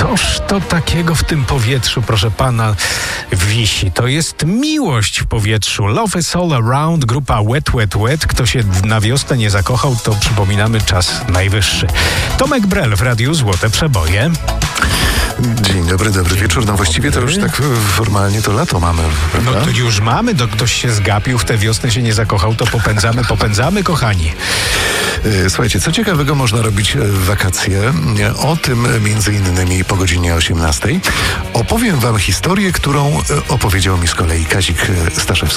Coż to takiego w tym powietrzu, proszę pana, wisi? To jest miłość w powietrzu. Love is all around, grupa Wet, Wet, Wet. Kto się na wiosnę nie zakochał, to przypominamy, czas najwyższy. Tomek Brel w Radiu Złote Przeboje. Dzień dobry, dobry wieczór. No właściwie to już tak formalnie to lato mamy, prawda? No to już mamy, ktoś się zgapił, w tę wiosnę się nie zakochał, to popędzamy, kochani. Słuchajcie, co ciekawego można robić w wakacje? O tym między innymi po godzinie 18. Opowiem wam historię, którą opowiedział mi z kolei Kazik Staszewski.